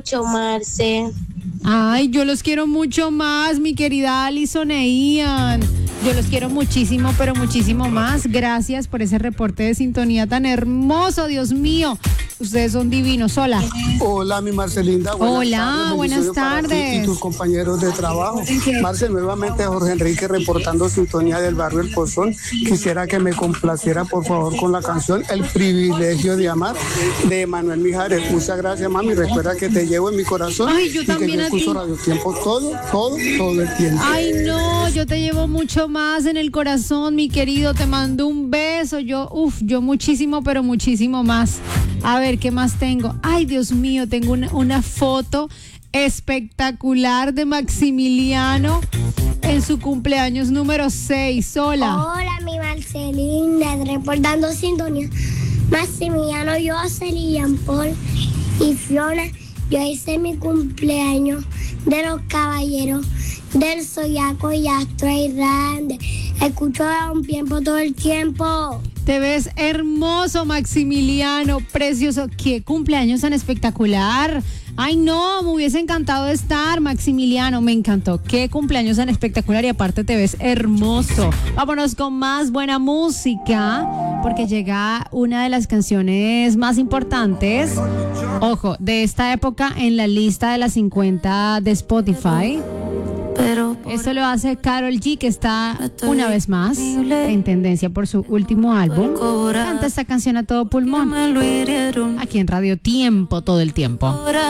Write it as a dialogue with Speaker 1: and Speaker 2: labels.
Speaker 1: mucho, Marce.
Speaker 2: Ay, yo los quiero mucho más, mi querida Alison e Ian. Yo los quiero muchísimo, pero muchísimo más. Gracias por ese reporte de sintonía tan hermoso, Dios mío. Ustedes son divinos. Hola.
Speaker 3: Hola, mi Marcelinda.
Speaker 2: Hola, buenas tardes.
Speaker 3: Y tus compañeros de trabajo. Marce, nuevamente Jorge Enrique reportando sintonía del barrio El Pozón. Quisiera que me complaciera, por favor, con la canción El privilegio de amar de Manuel Mijares. Muchas gracias, mami. Recuerda que te llevo en mi corazón.
Speaker 2: Ay, yo también
Speaker 3: y que yo escucho Radio Tiempo todo el tiempo.
Speaker 2: Ay, no, yo te llevo mucho más en el corazón, mi querido. Te mando un beso. Yo muchísimo, pero muchísimo más. A ver, ¿qué más tengo? Ay, Dios mío, tengo una foto espectacular de Maximiliano en su cumpleaños número 6. Hola.
Speaker 4: Hola, mi Marcelinda, reportando sintonía. Maximiliano, yo soy Jean Paul y Fiona. Yo hice mi cumpleaños de los caballeros del Zodiaco y Astray Grande. Escucho a un tiempo todo el tiempo.
Speaker 2: Te ves hermoso, Maximiliano, precioso. ¿Qué cumpleaños tan espectacular? Ay, no, me hubiese encantado de estar, Maximiliano, me encantó. Qué cumpleaños tan espectacular y aparte te ves hermoso. Vámonos con más buena música, porque llega una de las canciones más importantes, ojo, de esta época en la lista de las 50 de Spotify. Esto lo hace Karol G, que está una vez más en tendencia por su último álbum. Canta esta canción a todo pulmón aquí en Radio Tiempo todo el tiempo.